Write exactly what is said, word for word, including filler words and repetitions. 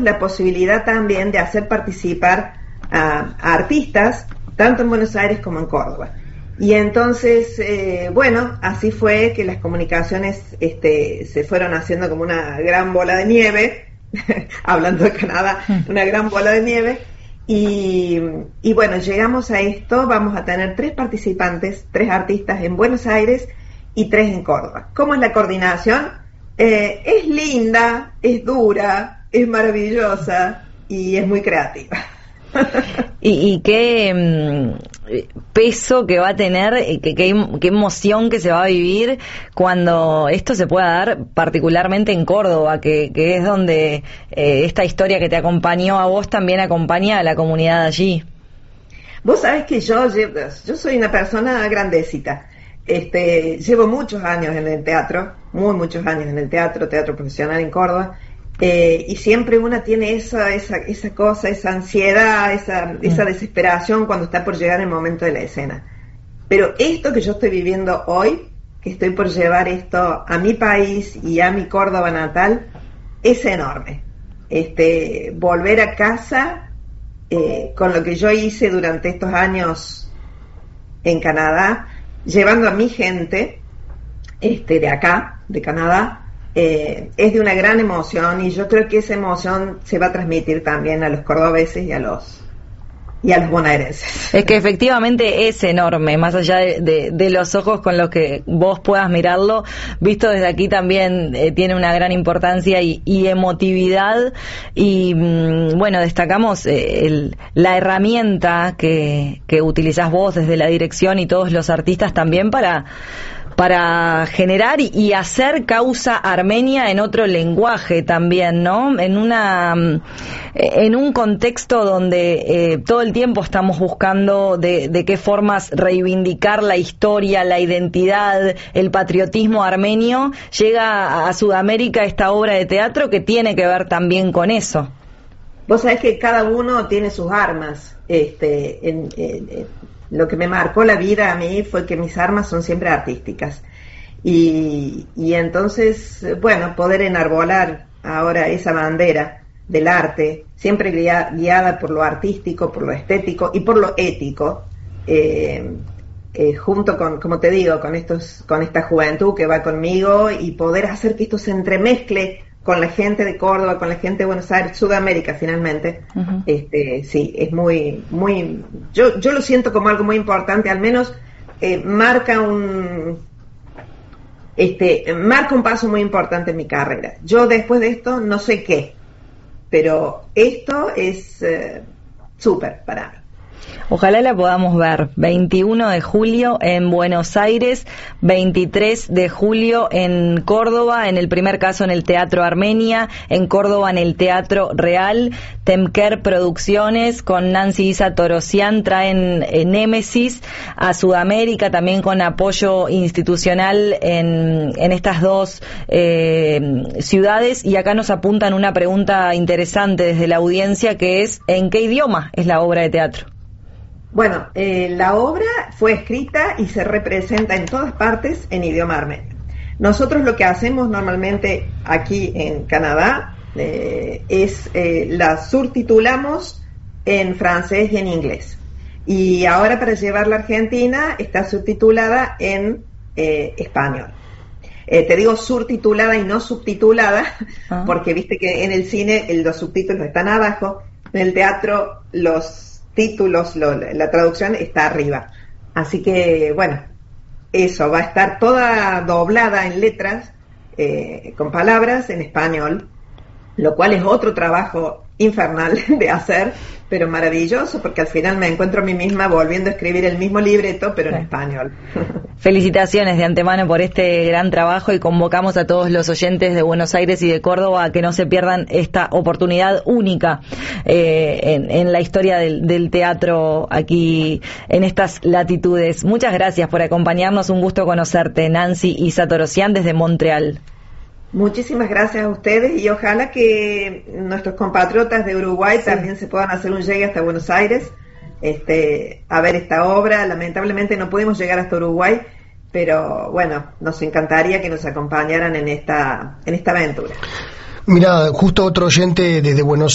la posibilidad también de hacer participar a, a artistas, tanto en Buenos Aires como en Córdoba. Y entonces, eh, bueno, así fue que las comunicaciones este, se fueron haciendo como una gran bola de nieve, hablando de Canadá, una gran bola de nieve, y, y bueno, llegamos a esto. Vamos a tener tres participantes, tres artistas en Buenos Aires y tres en Córdoba. ¿Cómo es la coordinación? Eh, es linda, es dura, es maravillosa y es muy creativa. y, y qué mm, peso que va a tener, qué, qué, qué emoción que se va a vivir cuando esto se pueda dar, particularmente en Córdoba, que, que es donde eh, esta historia que te acompañó a vos también acompaña a la comunidad allí. Vos sabés que yo, yo soy una persona grandecita. Este, llevo muchos años en el teatro, muy muchos años en el teatro, teatro profesional en Córdoba. Eh, y siempre una tiene esa, esa, esa cosa, esa ansiedad, esa, mm. esa desesperación cuando está por llegar el momento de la escena. Pero esto que yo estoy viviendo hoy, que estoy por llevar esto a mi país y a mi Córdoba natal, es enorme. Este, volver a casa eh, con lo que yo hice durante estos años en Canadá, llevando a mi gente este, de acá, de Canadá, Eh, es de una gran emoción, y yo creo que esa emoción se va a transmitir también a los cordobeses y a los y a los bonaerenses. Es que efectivamente es enorme, más allá de, de, de los ojos con los que vos puedas mirarlo, visto desde aquí también eh, tiene una gran importancia y, y emotividad, y mmm, bueno, destacamos eh, el, la herramienta que, que utilizás vos desde la dirección y todos los artistas también para para generar y hacer causa armenia en otro lenguaje también, ¿no? En una en un contexto donde eh, todo el tiempo estamos buscando de, de qué formas reivindicar la historia, la identidad, el patriotismo armenio, llega a Sudamérica esta obra de teatro que tiene que ver también con eso. Vos sabés que cada uno tiene sus armas. Este, en, en, en, lo que me marcó la vida a mí fue que mis armas son siempre artísticas. Y, y entonces, bueno, poder enarbolar ahora esa bandera del arte, siempre guia, guiada por lo artístico, por lo estético y por lo ético, eh, eh, junto con, como te digo, con estos, con esta juventud que va conmigo, y poder hacer que esto se entremezcle con la gente de Córdoba, con la gente de Buenos Aires, Sudamérica finalmente. Uh-huh. Este, sí, es muy, muy, yo, yo lo siento como algo muy importante, al menos eh, marca un, este, marca un paso muy importante en mi carrera. Yo después de esto no sé qué, pero esto es eh, súper para mí. Ojalá la podamos ver. veintiuno de julio en Buenos Aires, veintitrés de julio en Córdoba, en el primer caso en el Teatro Armenia, en Córdoba en el Teatro Real. Temker Producciones con Nancy Isa Torosian traen eh, Némesis a Sudamérica, también con apoyo institucional en, en estas dos eh, ciudades. Y acá nos apuntan una pregunta interesante desde la audiencia, que es: ¿en qué idioma es la obra de teatro? Bueno, eh, la obra fue escrita y se representa en todas partes en idioma armenio. Nosotros lo que hacemos normalmente aquí en Canadá eh, es eh, la subtitulamos en francés y en inglés. Y ahora, para llevarla a Argentina, está subtitulada en eh, español. Eh, te digo subtitulada y no subtitulada, ah. porque viste que en el cine los subtítulos están abajo, en el teatro los títulos, lo, la traducción está arriba. Así que, bueno, eso va a estar toda doblada en letras, eh, con palabras en español, lo cual es otro trabajo infernal de hacer, pero maravilloso, porque al final me encuentro a mí misma volviendo a escribir el mismo libreto, pero en español. Felicitaciones de antemano por este gran trabajo, y convocamos a todos los oyentes de Buenos Aires y de Córdoba a que no se pierdan esta oportunidad única eh, en, en la historia del, del teatro aquí en estas latitudes. Muchas gracias por acompañarnos, un gusto conocerte, Nancy Isa Torosian desde Montreal. Muchísimas gracias a ustedes, y ojalá que nuestros compatriotas de Uruguay sí. también se puedan hacer un llegue hasta Buenos Aires este, a ver esta obra. Lamentablemente no pudimos llegar hasta Uruguay, pero bueno, nos encantaría que nos acompañaran en esta, en esta aventura. Mira, justo otro oyente desde Buenos